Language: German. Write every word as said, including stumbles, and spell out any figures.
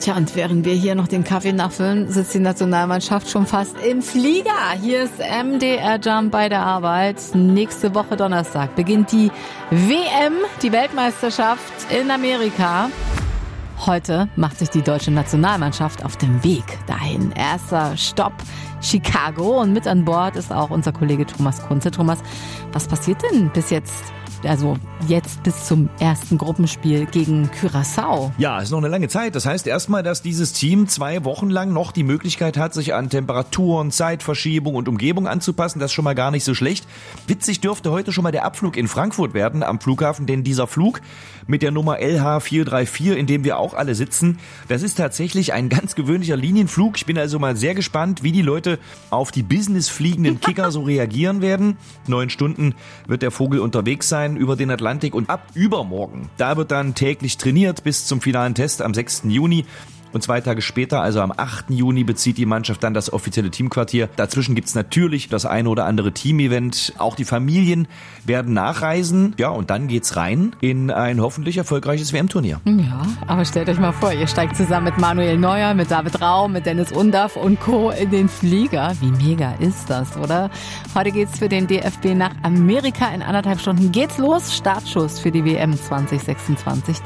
Tja, und während wir hier noch den Kaffee nachfüllen, sitzt die Nationalmannschaft schon fast im Flieger. Hier ist M D R Jump bei der Arbeit. Nächste Woche Donnerstag beginnt die W M, die Weltmeisterschaft in Amerika. Heute macht sich die deutsche Nationalmannschaft auf den Weg dahin. Erster Stopp Chicago und mit an Bord ist auch unser Kollege Thomas Kunze. Thomas, was passiert denn bis jetzt? Also jetzt bis zum ersten Gruppenspiel gegen Curaçao. Ja, ist noch eine lange Zeit. Das heißt erstmal, dass dieses Team zwei Wochen lang noch die Möglichkeit hat, sich an Temperaturen, Zeitverschiebung und Umgebung anzupassen. Das ist schon mal gar nicht so schlecht. Witzig dürfte heute schon mal der Abflug in Frankfurt werden am Flughafen, denn dieser Flug mit der Nummer L H vier drei vier, in dem wir auch alle sitzen, das ist tatsächlich ein ganz gewöhnlicher Linienflug. Ich bin also mal sehr gespannt, wie die Leute auf die businessfliegenden Kicker so reagieren werden. Neun Stunden wird der Vogel unterwegs sein über den Atlantik und ab übermorgen, da wird dann täglich trainiert bis zum finalen Test am sechsten Juni. Und zwei Tage später, also am achten Juni, bezieht die Mannschaft dann das offizielle Teamquartier. Dazwischen gibt's natürlich das eine oder andere Teamevent. Auch die Familien werden nachreisen. Ja, und dann geht's rein in ein hoffentlich erfolgreiches W M-Turnier. Ja, aber stellt euch mal vor, ihr steigt zusammen mit Manuel Neuer, mit David Raum, mit Dennis Undaff und Co. in den Flieger. Wie mega ist das, oder? Heute geht's für den D F B nach Amerika. In anderthalb Stunden geht's los. Startschuss für die W M zwanzig sechsundzwanzig.